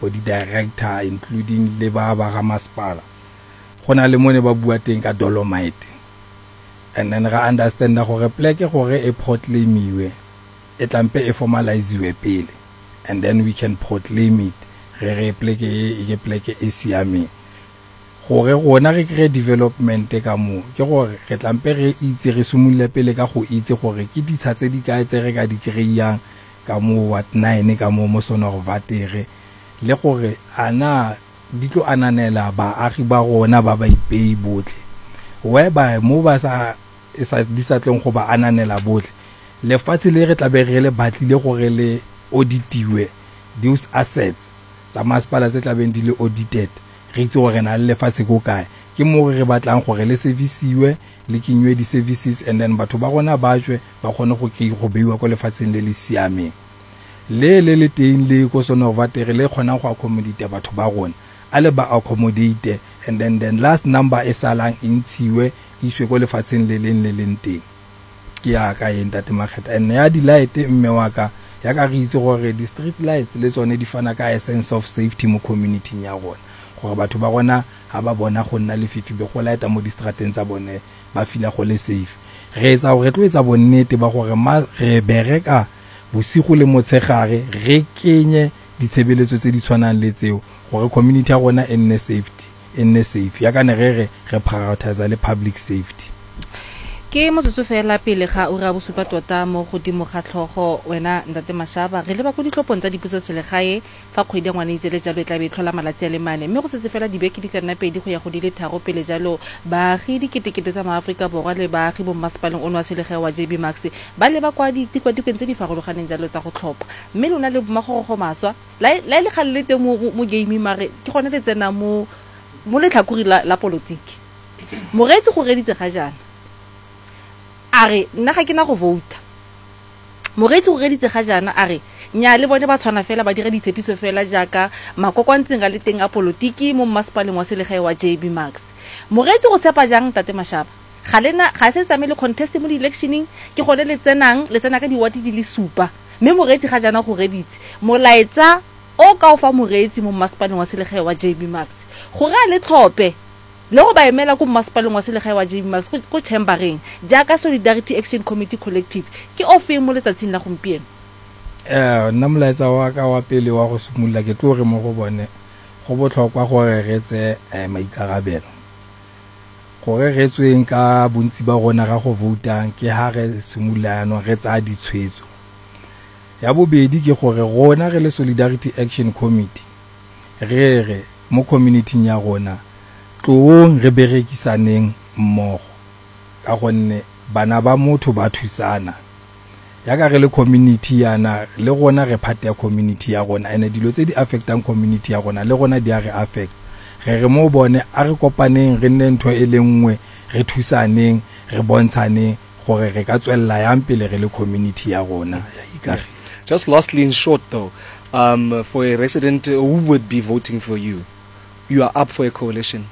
for di-director including le ba ga masepala go na le mone ba bua teng ka Dolomite and then ra understand gore pleke gore e proclaimiwe e tlampe e formaliziwe pele and then we can proclaim it re pleke e pleke e siame gore rona re kre development ka mo ke gore re tlampe re itse re sumulle pele ka go itse gore ke ditshatse di kae tse re ka di kreyang ka mo what 9 ka mo Sonderwater le gore ana di tlo ananela baagi ba rona ba ba ipei botle weba mo ba sa di sa tleng go ba ananela botle le fatshe le re tlabe re le batlile gore le auditiwe those assets tsa masepala tse tlabeng di le audited re itse gore na le fatshe go kae ke mo re batlang gore le serviceiwe le kinywe di services and then batho ba rona ba jwe ba kgone go beiwa go lefatsheng le le siameng le teng le go Sonderwater le kgona go accommodate batho ba rona ale ba accommodate and then last number e salang intshiwe iswe go lefatsheng le leng teng ke ya ka Ntate Makgetha and ya di light mme wa ka ya ka re itse gore di street lights le tsone di fana ka a sense of safety mo community ya rona gore batho ba rona ha ba bona go nna le fifi be go lighta mo distrateng tsa bone ba fila go le safe re etsa gore tlo etsa bonnete ba gore re bereka bosigo le motshegare re kenye ditshebeletso tse di tshwanang le tseo gore community ya rona e nne safe ya kana re prioritize le public safety ke motsotso fela pele ga o ra bosupa tota mo godimo ga tlhogo wena Ntate Mashaba re le ba go ditlhopong tsa dipuso selegae fa kgwedi ya ngwana itse le jalo e tla be tlhola malatsi a le mane mme go setse fela dibeke di ka nna pedi go ya go di le tharo pele jalo baagi diketekete tsa maAforika Borwa le baagi bo masepaleng ono wa selegae wa JB Max ba le ba kwa dikwadikeng tse di farologaneng jalo tsa go tlhopha mme lona le magorogo maswa la le khalete mo game mare ke gone le tsena mo letlhakuri la politiki moretsi go reditse ga jana are nna ga ke na go vouta moretsi go reditse ga jana are nya le bone ba tshwana fela ba dira ditsepiso fela jaaka makokwantseng ga le teng a politiki mo masepaleng wa selegae wa JB Max moretsi go sepa jang Ntate Mashaba ga se tsame le contest mo di-electioning ke gone le tsena ka diwati di le supa mme moretsi ga jana go reditse molaetsa o ka o fa moretsi mo masepaleng wa selegae wa JB Max gore a le tlhope le go ba emela go masepaleng wa selegae wa JB Max go chambereng jaaka Solidarity Action Committee Collective ke ofe mo letsatsing la gompieno nna molaetsa wa ka wa pele wa go sumulla ke tlo re mo go bone go botlhokwa gore re tse maikarabelo gore re tsweng ka bontsi ba rona ga go votang ke ha re sumullano re tsa ditshwetso ya bobedi ke gore rona re le Solidarity Action Committee re mo community ya rona tlong re berekisaneng mmogo ka gonne bana ba motho ba thusana ya ka re le community yana le rona re part ya community ya rona ene dilo tse di affectang community ya rona le rona di a re affect re mo bone a re kopaneng re nne ntho e lengwe re thusaneng re bontsaneng gore re ka tswella yang pele re le community ya rona ya ikare. Just lastly in short though, for a resident who would be voting for you are up for a coalition?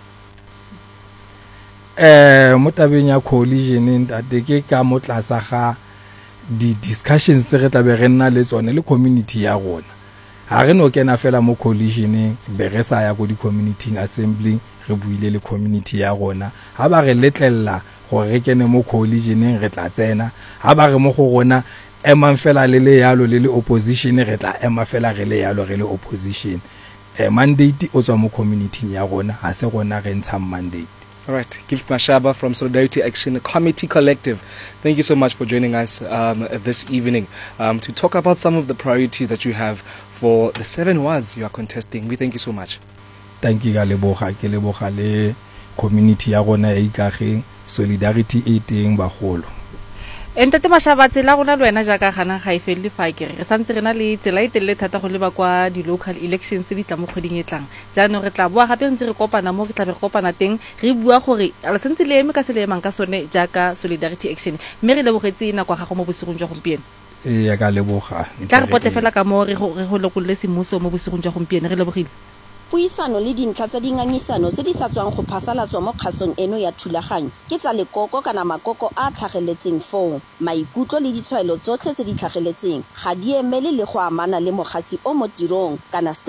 Mo tabeng ya coalition ntate ke ka mo tlasa ga di discussions re tla be re nna le tsone le community ya rona ha re no kena fela mo coalition be re sa ya go di community assembly re buile le community ya rona ha ba re letlella gore re kene mo coalition re tla tsena ha ba re mo go rona emang fela le yalo le opposition re tla ema fela re le yalo re le opposition mandate o tswa mo community ya rona ha se rona re ntshang mandate. All right, Gift Mashaba from Solidarity Action Committee Collective. Thank you so much for joining us this evening to talk about some of the priorities that you have for the 7 wards you are contesting. We thank you so much. Thank you, Galeboga. Ke leboga le community ya rona e ikageng Solidarity e teng bagolo. Ntate Mashaba tsela rona le wena jaaka gana ga e felle fa ke re santse rena le tsela e telele thata go leba kwa di local elections di tla mo kgweding e tlang jaanong re tla bua gape ntse re kopana mo re tla be re kopana teng re bua gore a sentse le eme ka sele emang ka sone jaaka Solidarity Action mme re lebogetse ina kwa gago mo bosigong jwa gompieno ya ka leboga tla re pote fela ka mo re go lokolle semuso mo bosigong jwa gompieno re lebogile puisano le dintlha tsa dingangisano tse di sa tswang go phasalatswa mo kgasong eno ya thulaganyo ke tsa lekoko kana makoko a tlhageletseng foo maikutlo le ditshwaelo tsotlhe tse di tlhageletseng ga di emele le go amana le mogasi o mo tirong kana